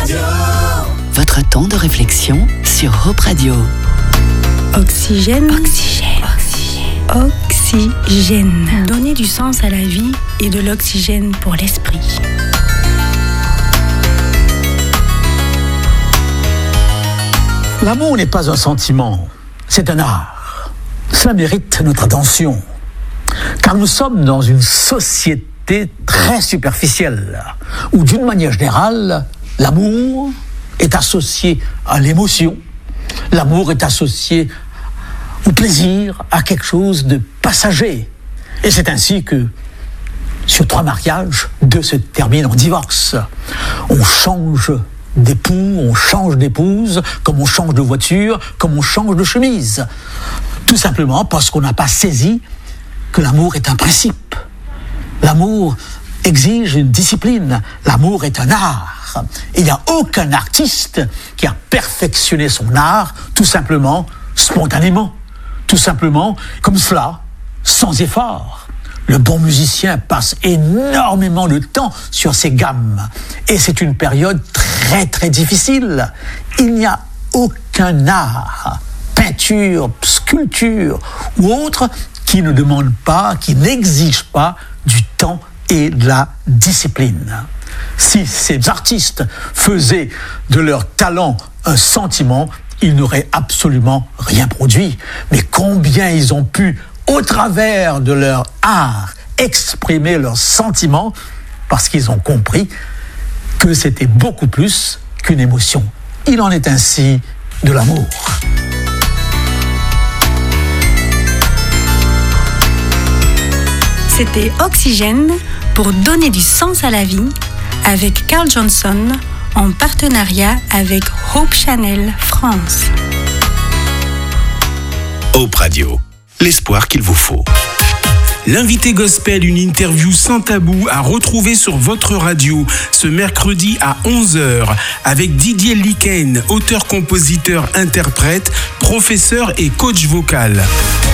Radio. Votre temps de réflexion sur Hope Radio. Oxygène. Donner du sens à la vie et de l'oxygène pour l'esprit. L'amour n'est pas un sentiment, c'est un art. Cela mérite notre attention, car nous sommes dans une société très superficielle, où d'une manière générale, l'amour est associé à l'émotion, l'amour est associé au plaisir, à quelque chose de passager. Et c'est ainsi que, sur 3 mariages, 2 se terminent en divorce. On change d'époux, on change d'épouse, comme on change de voiture, comme on change de chemise. Tout simplement parce qu'on n'a pas saisi que l'amour est un principe. L'amour exige une discipline. L'amour est un art. Il n'y a aucun artiste qui a perfectionné son art tout simplement, spontanément. Tout simplement, comme cela, sans effort. Le bon musicien passe énormément de temps sur ses gammes. Et c'est une période très très difficile. Il n'y a aucun art, peinture, sculpture ou autre, qui ne demande pas, qui n'exige pas du temps et de la discipline. Si ces artistes faisaient de leur talent un sentiment, ils n'auraient absolument rien produit. Mais combien ils ont pu, au travers de leur art, exprimer leurs sentiments, parce qu'ils ont compris que c'était beaucoup plus qu'une émotion. Il en est ainsi de l'amour. C'était Oxygène pour donner du sens à la vie avec Carl Johnson en partenariat avec Hope Channel France. Hope Radio, l'espoir qu'il vous faut. L'invité gospel, une interview sans tabou à retrouver sur votre radio ce mercredi à 11h avec Didier Liken, auteur, compositeur, interprète, professeur et coach vocal.